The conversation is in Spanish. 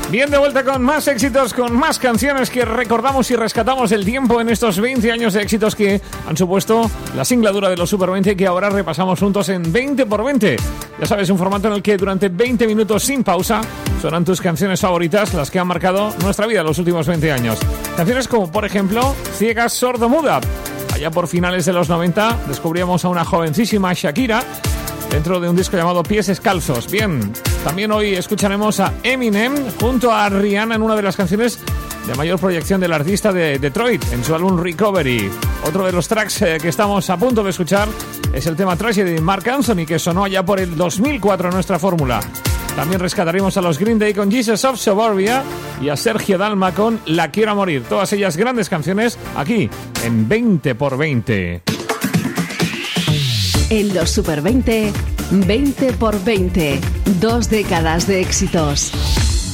Bien, de vuelta con más éxitos, con más canciones que recordamos y rescatamos el tiempo en estos 20 años de éxitos que han supuesto la singladura de los Super 20 que ahora repasamos juntos en 20 por 20. Ya sabes, un formato en el que durante 20 minutos sin pausa sonan tus canciones favoritas, las que han marcado nuestra vida los últimos 20 años. Canciones como, por ejemplo, Ciega Sordomuda. Allá por finales de los 90 descubríamos a una jovencísima Shakira dentro de un disco llamado Pies Descalzos. Bien, también hoy escucharemos a Eminem junto a Rihanna en una de las canciones de mayor proyección del artista de Detroit en su álbum Recovery. Otro de los tracks que estamos a punto de escuchar es el tema Tragedy de Mark Anthony, que sonó allá por el 2004 en nuestra fórmula. También rescataremos a los Green Day con Jesus of Suburbia y a Sergio Dalma con La Quiero a Morir. Todas ellas grandes canciones aquí en 20 por 20. En los Super 20, 20 por 20, 2 décadas de éxitos.